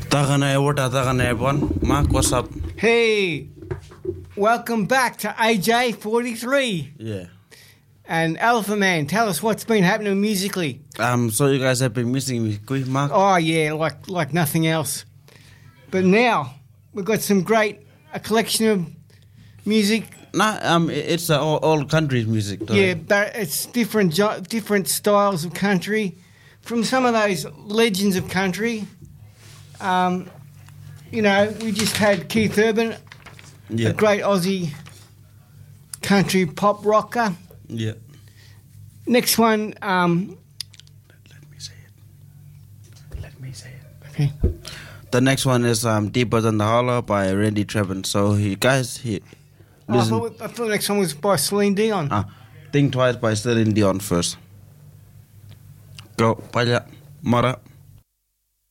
Tagana, what are Tagana, everyone? Mark, what's up? Hey, welcome back to AJ43. Yeah. And Elephant Man, tell us what's been happening musically. So you guys have been missing me, quick, Mark? Oh yeah, like nothing else. But now we've got a collection of music. Nah, it's all country music. Yeah, but it's different styles of country from some of those legends of country. We just had Keith Urban, a great Aussie country pop rocker. Yeah. Next one. Let me say it. Okay. The next one is Deeper Than the Holler by Randy Trevin. So listen. I thought the next one was by Celine Dion. Think Twice by Celine Dion first. Go, Paya, Mara.